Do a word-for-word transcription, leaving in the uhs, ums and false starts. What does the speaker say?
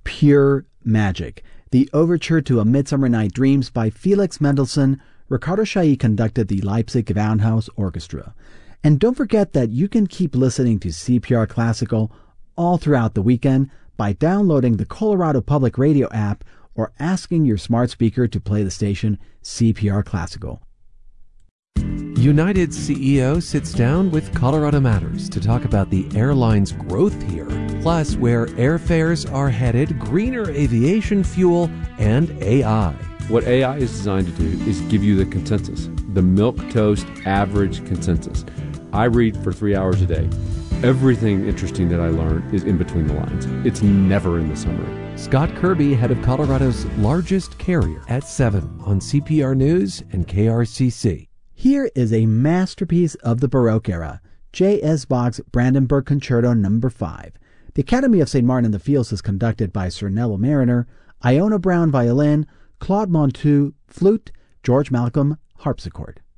pure magic. The overture to A Midsummer Night Dreams by Felix Mendelssohn. Ricardo Chailly conducted the Leipzig Gewandhaus Orchestra. And don't forget that you can keep listening to C P R Classical all throughout the weekend by downloading the Colorado Public Radio app or asking your smart speaker to play the station C P R Classical. United C E O sits down with Colorado Matters to talk about the airline's growth here, plus where airfares are headed, greener aviation fuel, and A I. What A I is designed to do is give you the consensus, the milquetoast average consensus. I read for three hours a day. Everything interesting that I learn is in between the lines. It's never in the summary. Scott Kirby, head of Colorado's largest carrier, at seven on C P R News and K R C C. Here is a masterpiece of the Baroque era, J S. Bach's Brandenburg Concerto number five. The Academy of Saint Martin in the Fields is conducted by Sir Neville Mariner, Iona Brown violin, Claude Montu flute, George Malcolm harpsichord.